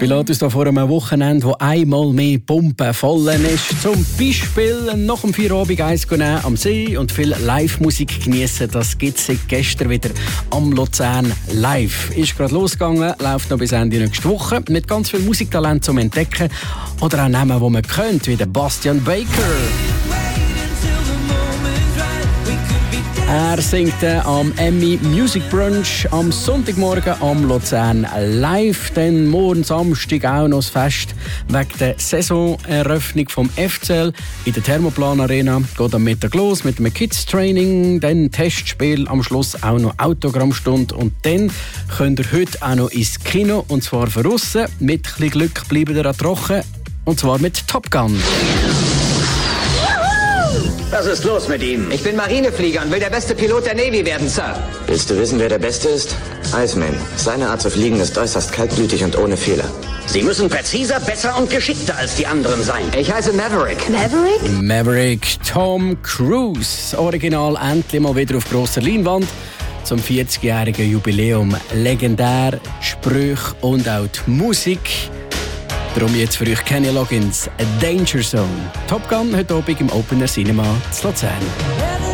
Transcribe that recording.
Bei Lotus da vor einem Wochenende, wo einmal mehr Pumpen voll ist. Zum Beispiel nach dem Feierabend eins nehmen am See und viel Live-Musik genießen. Das gibt es seit gestern wieder am Luzern live. Ist gerade losgegangen, läuft noch bis Ende nächste Woche. Mit ganz viel Musiktalent zum Entdecken. Oder auch Namen, die man kennt, wie der Bastian Baker. Er singt am Emmy Music Brunch am Sonntagmorgen am Luzern live. Dann morgen Samstag auch noch das Fest wegen der Saisoneröffnung vom FCL in der Thermoplan Arena. Geht am Mittag los mit einem Kids-Training, dann Testspiel, am Schluss auch noch Autogrammstunde. Und dann könnt ihr heute auch noch ins Kino, und zwar für aussen. Mit ein bisschen Glück bleiben ihr trocken, und zwar mit Top Gun. Was ist los mit Ihnen? Ich bin Marineflieger und will der beste Pilot der Navy werden, Sir. Willst du wissen, wer der Beste ist? Iceman. Seine Art zu fliegen ist äußerst kaltblütig und ohne Fehler. Sie müssen präziser, besser und geschickter als die anderen sein. Ich heiße Maverick. Maverick? Maverick, Tom Cruise. Original endlich mal wieder auf grosser Leinwand. Zum 40-jährigen Jubiläum legendär, Sprüche und auch die Musik. Darum jetzt für euch Kenny Loggins, A Danger Zone. Top Gun heute Abend im Opener Cinema zu Luzern.